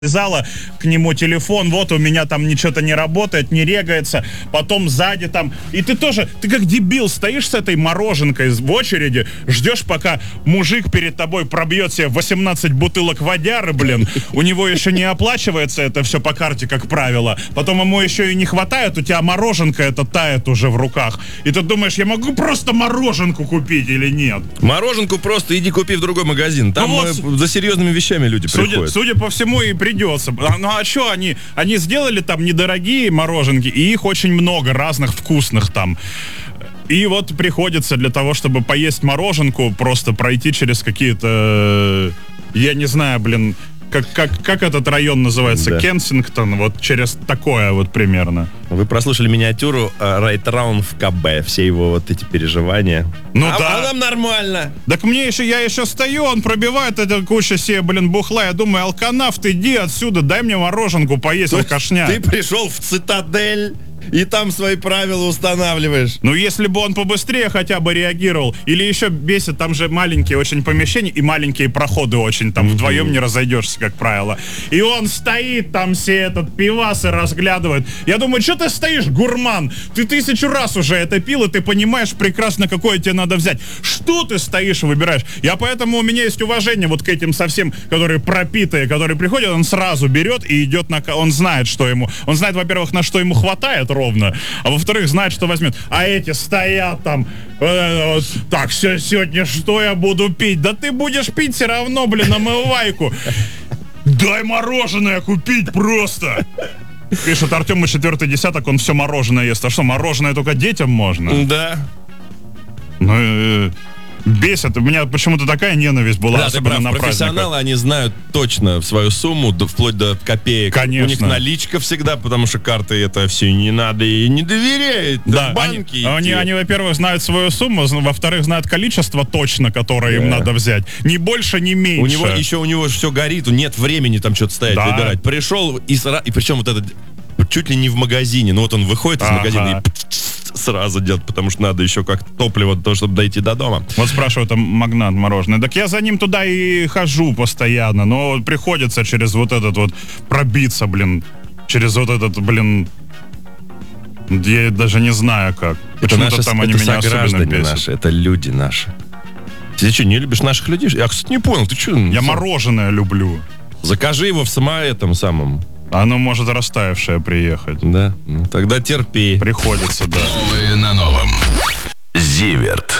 Завязала к нему телефон, вот у меня там ничего-то не работает, не регается, потом сзади там, и ты тоже, ты как дебил стоишь с этой мороженкой в очереди, ждешь, пока мужик перед тобой пробьет себе 18 бутылок водяры, блин, у него еще не оплачивается это все по карте, как правило, потом ему еще и не хватает, у тебя мороженка это тает уже в руках, и ты думаешь, я могу просто мороженку купить или нет? Мороженку просто иди купи в другой магазин, там вот, за серьезными вещами люди приходят. Судя по всему, и придется. Ну а что, они сделали там недорогие мороженки, и их очень много разных вкусных там. И вот приходится для того, чтобы поесть мороженку, просто пройти через какие-то, я не знаю, блин, как этот район называется? Да. Кенсингтон, вот через такое вот примерно. Вы прослушали миниатюру Райт-Раун в КБ, все его вот эти переживания. Ну да. А нам нормально. Так я еще стою, он пробивает эту кучу себе, блин, бухла. Я думаю, алканавт, иди отсюда, дай мне мороженку поесть, алкашня. Ты пришел в цитадель и там свои правила устанавливаешь. Ну, если бы он побыстрее хотя бы реагировал. Или еще бесит, там же маленькие очень помещения и маленькие проходы очень. Там вдвоем не разойдешься, как правило. И он стоит там все этот пивас и разглядывает. Я думаю, что ты стоишь, гурман? Ты 1000 раз уже это пил, и ты понимаешь прекрасно, какое тебе надо взять. Что ты стоишь и выбираешь? Поэтому у меня есть уважение вот к этим совсем, которые пропитые, которые приходят, он сразу берет и идет он знает, что ему... Он знает, во-первых, на что ему хватает ровно, а во-вторых, знает, что возьмет. А эти стоят там, так, сегодня что я буду пить? Да ты будешь пить все равно, блин, омывайку. Дай мороженое купить просто. Пишет Артем, 4-й десяток, он все мороженое ест. А что, мороженое только детям можно? Да. Ну, бесит. У меня почему-то такая ненависть была, да, особенно на праздниках. Профессионалы, они знают точно свою сумму, вплоть до копеек. Конечно. У них наличка всегда, потому что карты это все не надо и не доверяют. Да, в банки они, во-первых, знают свою сумму, во-вторых, знают количество точно, которое им надо взять. Ни больше, ни меньше. У него все горит, нет времени там что-то стоять, выбирать. Пришел, и причем вот этот чуть ли не в магазине, но вот он выходит из магазина и сразу делать, потому что надо еще как-то топливо, чтобы дойти до дома. Вот спрашиваю, там магнат мороженое. Так я за ним туда и хожу постоянно, но приходится через вот этот вот пробиться, блин, через вот этот, блин, я даже не знаю как. Почему-то там они меня особенно бесят. Наши, это люди наши. Ты что, не любишь наших людей? Я, кстати, не понял, ты что? Я мороженое люблю. Закажи его в этом самом. Оно может растаявшее приехать. Да, ну тогда терпи. Приходится, да. Новые на новом. Зиверт.